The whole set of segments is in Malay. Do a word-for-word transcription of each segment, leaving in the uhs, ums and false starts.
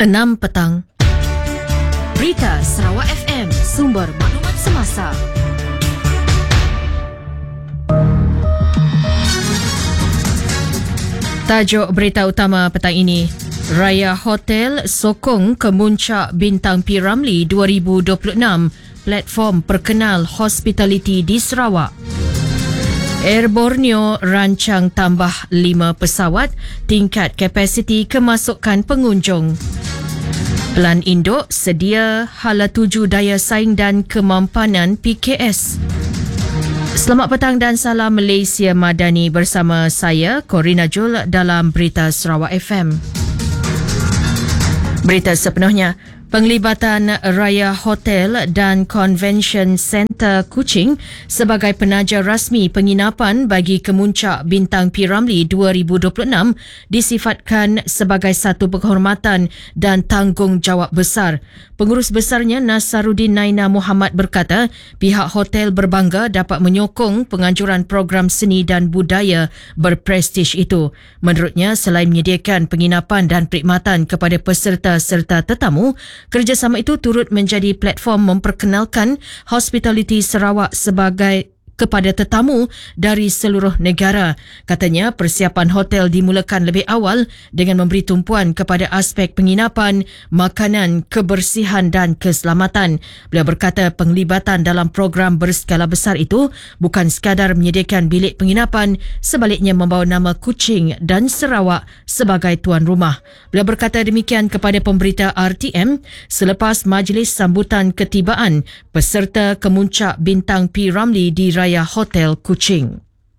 enam petang. Berita Sarawak F M, sumber maklumat semasa. Tajuk berita utama petang ini. Raya Hotel sokong kemuncak Bintang P. Ramlee dua ribu dua puluh enam, platform perkenal hospitality di Sarawak. Air Borneo rancang tambah lima pesawat, tingkat kapasiti kemasukan pengunjung. Pelan Induk sedia hala tuju daya saing dan kemampanan P K S. Selamat petang dan salam Malaysia Madani bersama saya, Corina Jul dalam Berita Sarawak F M. Berita sepenuhnya. Penglibatan Raya Hotel dan Convention Centre Kuching sebagai penaja rasmi penginapan bagi kemuncak Bintang P. Ramlee dua ribu dua puluh enam disifatkan sebagai satu penghormatan dan tanggungjawab besar. Pengurus besarnya Nasaruddin Naina Muhammad berkata, pihak hotel berbangga dapat menyokong penganjuran program seni dan budaya berprestij itu. Menurutnya, selain menyediakan penginapan dan perkhidmatan kepada peserta serta tetamu, kerjasama itu turut menjadi platform memperkenalkan hospitality Sarawak sebagai kepada tetamu dari seluruh negara. Katanya, persiapan hotel dimulakan lebih awal dengan memberi tumpuan kepada aspek penginapan, makanan, kebersihan dan keselamatan. Beliau berkata penglibatan dalam program berskala besar itu bukan sekadar menyediakan bilik penginapan, sebaliknya membawa nama Kuching dan Sarawak sebagai tuan rumah. Beliau berkata demikian kepada pemberita R T M selepas majlis sambutan ketibaan peserta kemuncak Bintang P. Ramlee di Raya Hotel Kuching.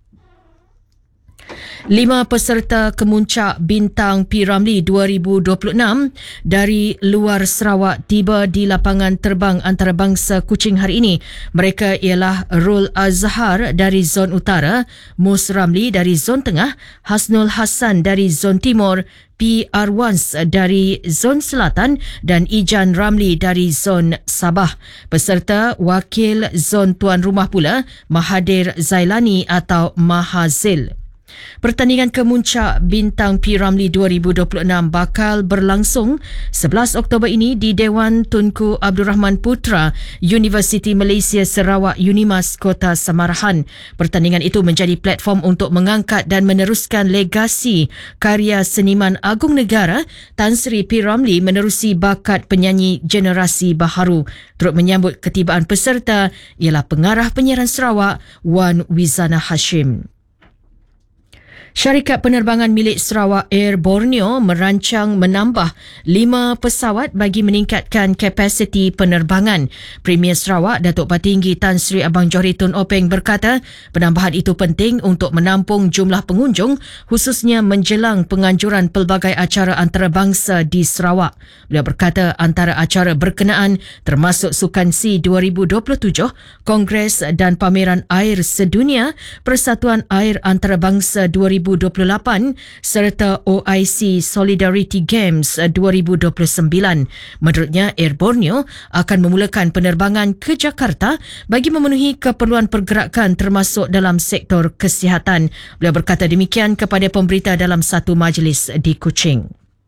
Lima peserta kemuncak Bintang P. Ramlee dua ribu dua puluh enam dari luar Sarawak tiba di lapangan terbang antarabangsa Kuching hari ini. Mereka ialah Rul Azhar dari Zon Utara, Mus Ramlee dari Zon Tengah, Hasnul Hassan dari Zon Timur, P. Arwans dari Zon Selatan dan Ijan Ramlee dari Zon Sabah. Peserta wakil Zon Tuan Rumah pula Mahathir Zailani atau Mahazil. Pertandingan kemuncak Bintang P. Ramlee dua ribu dua puluh enam bakal berlangsung sebelas Oktober ini di Dewan Tunku Abdul Rahman Putra, Universiti Malaysia Sarawak Unimas Kota Samarahan. Pertandingan itu menjadi platform untuk mengangkat dan meneruskan legasi karya seniman agung negara Tan Sri P. Ramlee menerusi bakat penyanyi generasi baharu. Turut menyambut ketibaan peserta ialah pengarah penyiaran Sarawak Wan Wizana Hashim. Syarikat penerbangan milik Sarawak Air Borneo merancang menambah lima pesawat bagi meningkatkan kapasiti penerbangan. Premier Sarawak Datuk Patinggi Tan Sri Abang Johri Tun Openg berkata penambahan itu penting untuk menampung jumlah pengunjung khususnya menjelang penganjuran pelbagai acara antarabangsa di Sarawak. Beliau berkata antara acara berkenaan termasuk Sukan SEA dua ribu dua puluh tujuh, Kongres dan Pameran Air Sedunia, Persatuan Air Antarabangsa dua ribu dua puluh lapan serta O I C Solidarity Games dua ribu dua puluh sembilan. Menurutnya, Air Borneo akan memulakan penerbangan ke Jakarta bagi memenuhi keperluan pergerakan termasuk dalam sektor kesihatan. Beliau berkata demikian kepada pemberita dalam satu majlis di Kuching.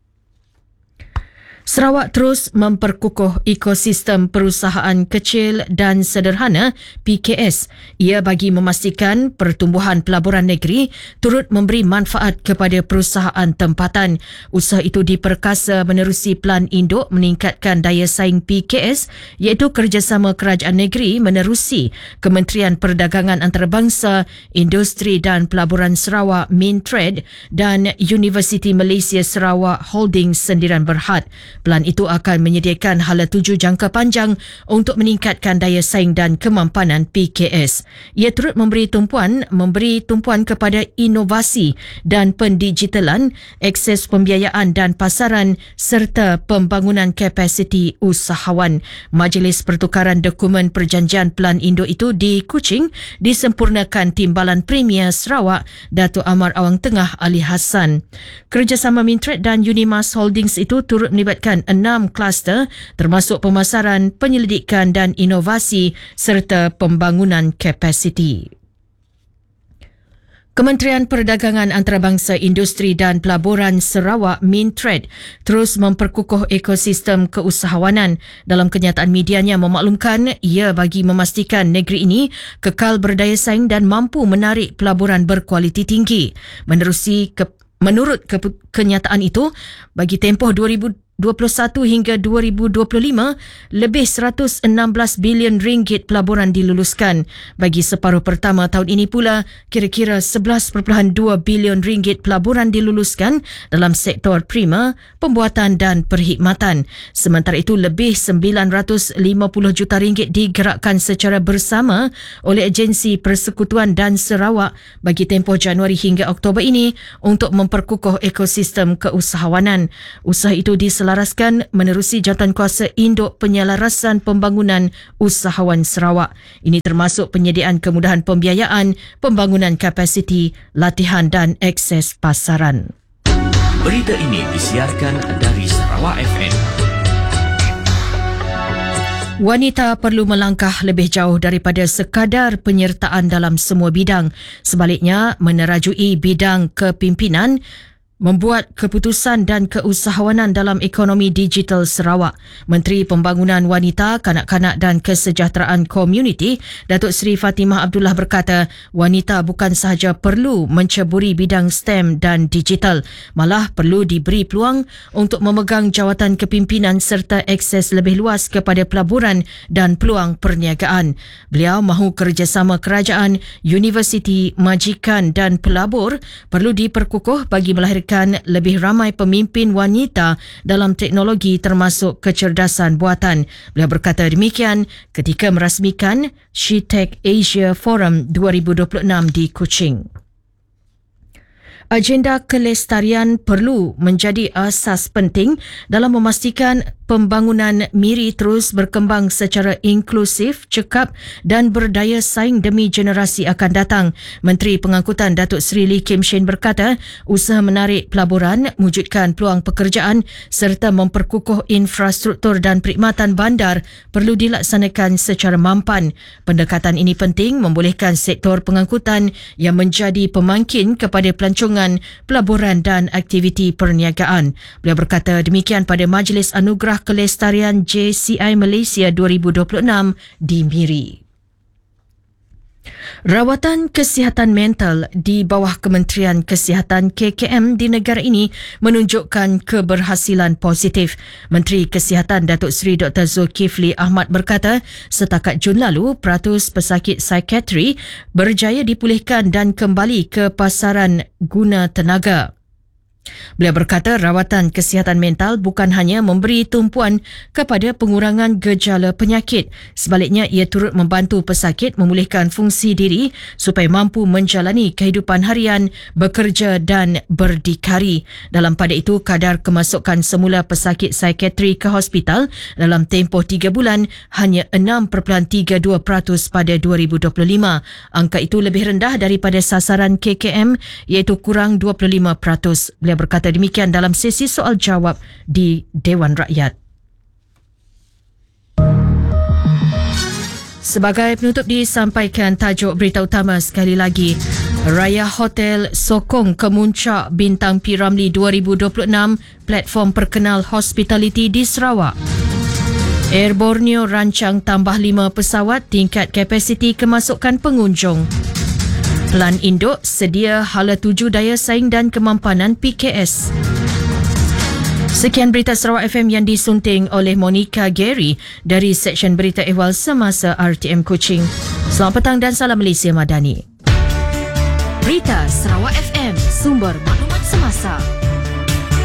Sarawak terus memperkukuh ekosistem perusahaan kecil dan sederhana P K S. Ia bagi memastikan pertumbuhan pelaburan negeri turut memberi manfaat kepada perusahaan tempatan. Usaha itu diperkasa menerusi Pelan Induk meningkatkan daya saing P K S iaitu kerjasama kerajaan negeri menerusi Kementerian Perdagangan Antarabangsa, Industri dan Pelaburan Sarawak Mintrade dan Universiti Malaysia Sarawak Holdings Sendirian Berhad. Pelan itu akan menyediakan hala tuju jangka panjang untuk meningkatkan daya saing dan kemampanan P K S. Ia turut memberi tumpuan memberi tumpuan kepada inovasi dan pendigitalan, akses pembiayaan dan pasaran serta pembangunan kapasiti usahawan. Majlis pertukaran dokumen perjanjian Pelan Induk itu di Kuching disempurnakan Timbalan Premier Sarawak Datuk Amar Awang Tengah Ali Hassan. Kerjasama Mintrade dan Unimas Holdings itu turut melibatkan enam kluster termasuk pemasaran, penyelidikan dan inovasi serta pembangunan kapasiti. Kementerian Perdagangan Antarabangsa Industri dan Pelaburan Sarawak Mintrade terus memperkukuh ekosistem keusahawanan. Dalam kenyataan medianya memaklumkan ia bagi memastikan negeri ini kekal berdaya saing dan mampu menarik pelaburan berkualiti tinggi. Menerusi ke, menurut ke, kenyataan itu, bagi tempoh dua ribu dua puluh satu hingga dua ribu dua puluh lima, lebih seratus enam belas bilion ringgit pelaburan diluluskan. Bagi separuh pertama tahun ini pula, kira-kira sebelas perpuluhan dua bilion ringgit pelaburan diluluskan dalam sektor prima, pembuatan dan perkhidmatan. Sementara itu, lebih sembilan ratus lima puluh juta ringgit digerakkan secara bersama oleh Agensi Persekutuan dan Sarawak bagi tempoh Januari hingga Oktober ini untuk memperkukuh ekosistem keusahawanan. Usaha itu diselaraskan Selaraskan menerusi Jawatankuasa Induk Penyelarasan Pembangunan Usahawan Sarawak. Ini termasuk penyediaan kemudahan pembiayaan, pembangunan kapasiti, latihan dan akses pasaran. Berita ini disiarkan dari Sarawak F M. Wanita perlu melangkah lebih jauh daripada sekadar penyertaan dalam semua bidang. Sebaliknya, menerajui bidang kepimpinan, membuat keputusan dan keusahawanan dalam ekonomi digital Sarawak. Menteri Pembangunan Wanita, Kanak-kanak dan Kesejahteraan Komuniti, Datuk Seri Fatimah Abdullah berkata, wanita bukan sahaja perlu menceburi bidang STEM dan digital, malah perlu diberi peluang untuk memegang jawatan kepimpinan serta akses lebih luas kepada pelaburan dan peluang perniagaan. Beliau mahu kerjasama kerajaan, universiti, majikan dan pelabur perlu diperkukuh bagi melahirkan lebih ramai pemimpin wanita dalam teknologi termasuk kecerdasan buatan. Beliau berkata demikian ketika merasmikan SheTech Asia Forum dua ribu dua puluh enam di Kuching. Agenda kelestarian perlu menjadi asas penting dalam memastikan pembangunan Miri terus berkembang secara inklusif, cekap dan berdaya saing demi generasi akan datang. Menteri Pengangkutan Datuk Seri Lee Kim Shin berkata, usaha menarik pelaburan, mewujudkan peluang pekerjaan serta memperkukuh infrastruktur dan perkhidmatan bandar perlu dilaksanakan secara mampan. Pendekatan ini penting membolehkan sektor pengangkutan yang menjadi pemangkin kepada pelancongan, pelaburan dan aktiviti perniagaan. Beliau berkata demikian pada Majlis Anugerah Kelestarian J C I Malaysia dua ribu dua puluh enam di Miri. Rawatan kesihatan mental di bawah Kementerian Kesihatan K K M di negara ini menunjukkan keberhasilan positif. Menteri Kesihatan Datuk Seri Doktor Zulkifli Ahmad berkata, setakat Jun lalu, peratus pesakit psikiatri berjaya dipulihkan dan kembali ke pasaran guna tenaga. Beliau berkata rawatan kesihatan mental bukan hanya memberi tumpuan kepada pengurangan gejala penyakit. Sebaliknya, ia turut membantu pesakit memulihkan fungsi diri supaya mampu menjalani kehidupan harian, bekerja dan berdikari. Dalam pada itu, kadar kemasukan semula pesakit psikiatri ke hospital dalam tempoh tiga bulan hanya enam perpuluhan tiga dua peratus pada dua ribu dua puluh lima. Angka itu lebih rendah daripada sasaran K K M iaitu kurang dua puluh lima peratus. Beliau berkata demikian dalam sesi soal jawab di Dewan Rakyat. Sebagai penutup disampaikan tajuk berita utama sekali lagi. Raya Hotel sokong kemuncak Bintang P. Ramlee dua ribu dua puluh enam, platform perkenal hospitality di Sarawak. Air Borneo rancang tambah lima pesawat tingkat kapasiti kemasukan pengunjung. Pelan Induk sedia hala tuju daya saing dan kemampanan P K S. Sekian berita Sarawak F M yang disunting oleh Monica Gary dari Seksyen Berita Ehwal Semasa R T M Kuching. Selamat petang dan salam Malaysia Madani. Berita Sarawak F M, sumber maklumat semasa.